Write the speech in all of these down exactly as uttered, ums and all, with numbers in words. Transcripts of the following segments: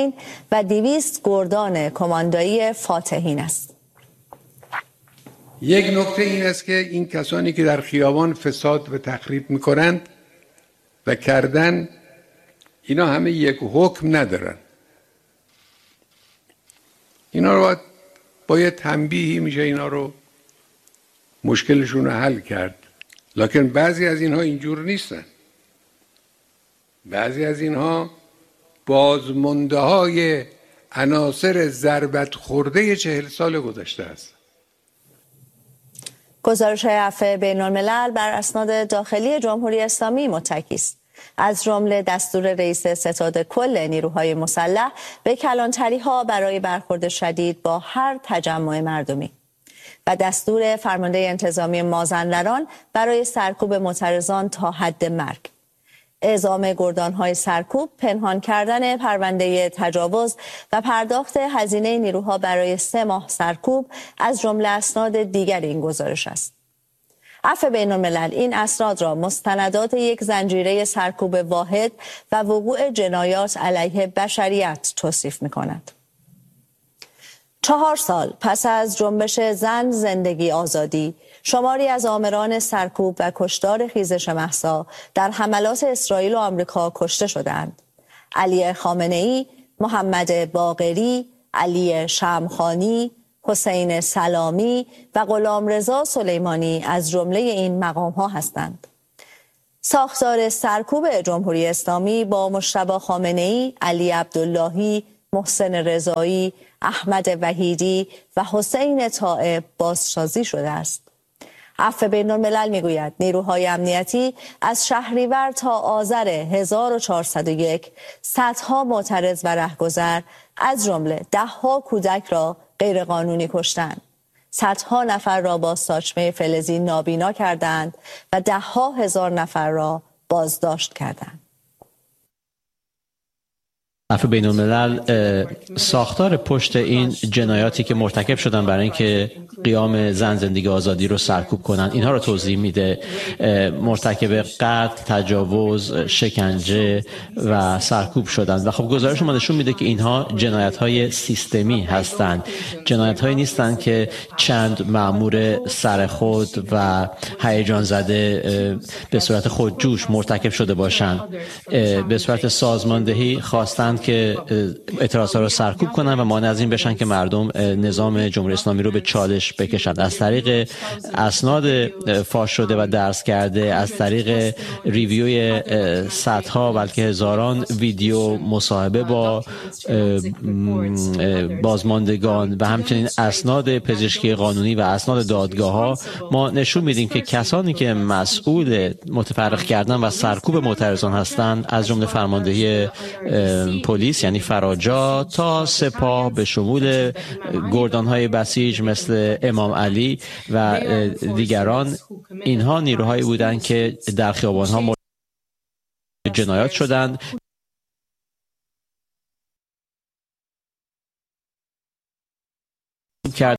حسین و دویست گردان کماندایی فاتحین است. یک نکته این است که این کسانی که در خیابان فساد و تخریب میکنند و کردن، اینا همه یک حکم ندارن. اینا رو باید با یه تنبیهی میشه اینا رو مشکلشون رو حل کرد. لکن بعضی از اینها اینجور نیستن. بعضی از اینها بازمانده های عناصر ضربت خورده چهل سال گذشته است. گزارش عفو بین الملل بر اسناد داخلی جمهوری اسلامی متکی است. از جمله دستور رئیس ستاد کل نیروهای مسلح به کلانتری‌ها برای برخورد شدید با هر تجمع مردمی و دستور فرمانده انتظامی مازندران برای سرکوب معترضان تا حد مرگ. اعزام گردان‌های سرکوب، پنهان کردن پرونده تجاوز و پرداخت هزینه نیروها برای سه ماه سرکوب از جمله اسناد دیگر این گزارش است. عفو بین الملل این اسناد را مستندات یک زنجیره سرکوب واحد و وقوع جنایات علیه بشریت توصیف می‌کند. چهار سال پس از جنبش زن زندگی آزادی، شماری از آمران سرکوب و کشتار خیزش مهسا در حملات اسرائیل و آمریکا کشته شدند. علی خامنه‌ای، محمد باقری، علی شمخانی، حسین سلامی و غلامرضا سلیمانی از جمله این مقام‌ها هستند. ساختار سرکوب جمهوری اسلامی با مجتبی خامنه‌ای، علی عبداللهی، محسن رضایی، احمد وحیدی و حسین طائب بازسازی شده است. عفو بین الملل میگوید نیروهای امنیتی از شهریور تا آذر هزار و چهارصد و یک صدها معترض و رهگذر از جمله دهها کودک را غیرقانونی کشتند. صدها نفر را با ساچمه فلزی نابینا کردند و دهها هزار نفر را بازداشت کردند. عفو بین الملل ساختار پشت این جنایاتی که مرتکب شدن برای اینکه قیام زن زندگی آزادی رو سرکوب کنن، اینها رو توضیح میده. مرتکب قتل، تجاوز، شکنجه و سرکوب شدن و خب گزارش ما نشون میده که اینها جنایت‌های سیستمی هستند. جنایت‌هایی نیستند که چند مأمور سرخود و هیجان زده به صورت خودجوش مرتکب شده باشند. به صورت سازماندهی خواستند که اعتراضها رو سرکوب کنن و مانع از این بشن که مردم نظام جمهوری اسلامی رو به چالش بکشند. از طریق اسناد فاش شده و درس کرده، از طریق ریویوی صدها بلکه هزاران ویدیو مصاحبه با بازماندگان و همچنین اسناد پزشکی قانونی و اسناد دادگاه ها، ما نشون میدیم که کسانی که مسئول متفرق کردن و سرکوب معترضان هستند، از جمله فرماندهی پلیس یعنی فراجا تا سپاه به شمول گردانهای بسیج مثل امام علی و دیگران، اینها نیروهایی بودند که در خیابانها مورد جنایات شدند. کرد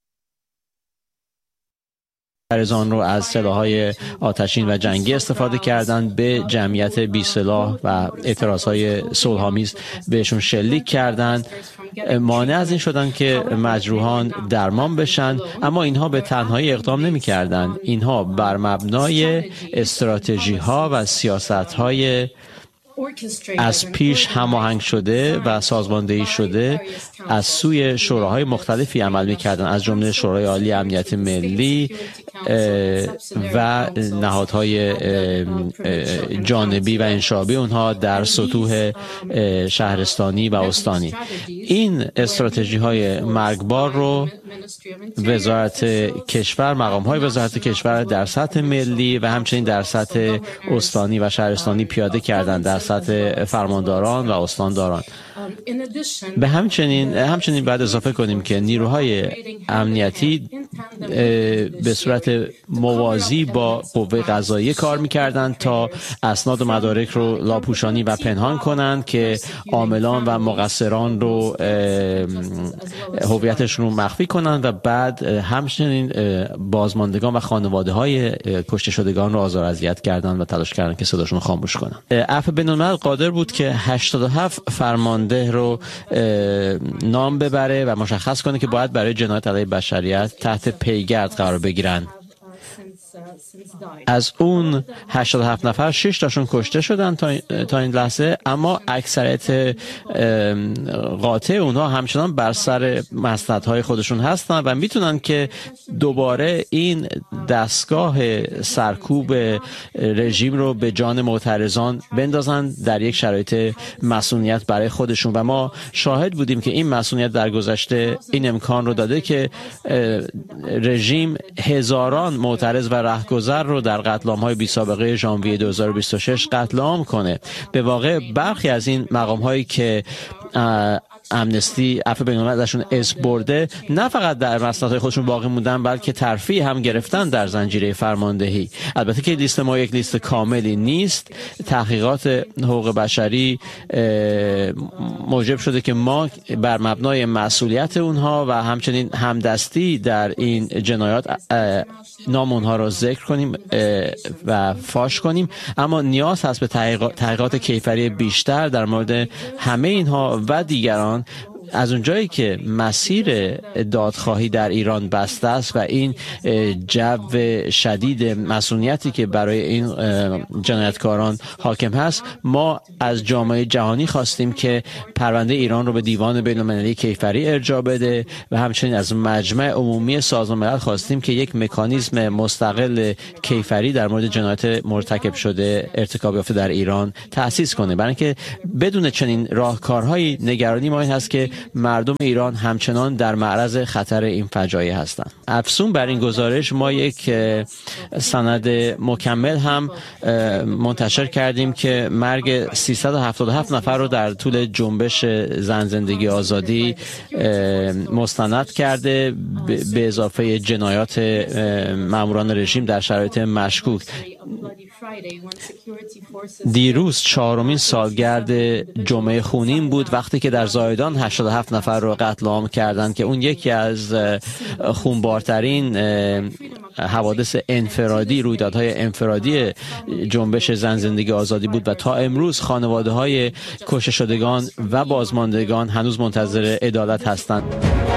معترضان رو از سلاح‌های آتشین و جنگی استفاده کردند، به جمعیت بی سلاح و اعتراض‌های صلح‌آمیز بهشون شلیک کردند. مانع از این شدن که مجروحان درمان بشن، اما اینها به تنهایی اقدام نمی‌کردند. اینها بر مبنای استراتژی‌ها و سیاست‌های از پیش هماهنگ شده و سازماندهی شده از سوی شوراهای مختلفی عمل می‌کردند، از جمله شورای عالی امنیت ملی و نهادهای جانبی و انشابی اونها در سطوح شهرستانی و استانی. این استراتژی‌های مرگبار رو وزارت کشور، مقام‌های وزارت کشور در سطح ملی و همچنین در سطح استانی و شهرستانی پیاده کردند، در سطح فرمانداران و استانداران. به همچنین همچنین بعد اضافه کنیم که نیروهای امنیتی به صورت موازی با قوه قضاییه کار می‌کردند تا اسناد و مدارک رو لاپوشانی و پنهان کنند که عاملان و مقصران رو هویتشون رو مخفی کنند کنند و بعد همچنین بازماندگان و خانواده های کشته شدگان رو آزار اذیت کردند و تلاش کردند که صداشون رو خاموش کنند. عفو بین‌الملل قادر بود که هشتاد و هفت فرمانده رو نام ببره و مشخص کنه که باید برای جنایت علیه بشریت تحت پیگرد قرار بگیرن. از اون هشتاد و هفت نفر شش تاشون کشته شدن تا, تا این لحظه، اما اکثریت قاطع اونها همچنان بر سر مسندهای خودشون هستن و میتونن که دوباره این دستگاه سرکوب رژیم رو به جان معترضان بندازن در یک شرایط مسئولیت برای خودشون. و ما شاهد بودیم که این مسئولیت در گذشته این امکان رو داده که رژیم هزاران معترض و رهگذر رو در قتل عام‌های بی سابقه ژانویه دو هزار و بیست و شش قتل عام کنه. به واقع برخی از این مقام‌هایی که امنستی عفو بین‌الملل ازشون اسم برده نه فقط در مسندهای خودشون باقی موندن، بلکه ترفیع هم گرفتن در زنجیره فرماندهی. البته که لیست ما یک لیست کاملی نیست. تحقیقات حقوق بشری موجب شده که ما بر مبنای مسئولیت اونها و همچنین همدستی در این جنایات نام اونها را ذکر کنیم و فاش کنیم، اما نیاز هست به تحقیقات کیفری بیشتر در مورد همه اینها و دیگران. از اونجایی که مسیر دادخواهی در ایران بسته است و این جو شدید مسئولیتی که برای این جنایتکاران حاکم هست، ما از جامعه جهانی خواستیم که پرونده ایران رو به دیوان بین‌المللی کیفری ارجاع بده و همچنین از مجمع عمومی سازمان ملل خواستیم که یک مکانیزم مستقل کیفری در مورد جنایت مرتکب شده ارتکاب یافته در ایران تأسیس کنه، برای اینکه بدون چنین راهکارهایی نگرانی ما این هست که مردم ایران همچنان در معرض خطر این فجایع هستند. افزون بر این گزارش ما یک سند مکمل هم منتشر کردیم که مرگ سیصد و هفتاد و هفت نفر رو در طول جنبش زن زندگی آزادی مستند کرده، به اضافه جنایات ماموران رژیم در شرایط مشکوک. دیروز چهارمین سالگرد جمعه خونین بود وقتی که در زایدان هشتاد و هفت نفر رو قتل عام کردند که اون یکی از خونبارترین حوادث انفرادی، رویدادهای انفرادی جنبش زن زندگی آزادی بود و تا امروز خانواده های کشته شدگان و بازماندگان هنوز منتظر عدالت هستند.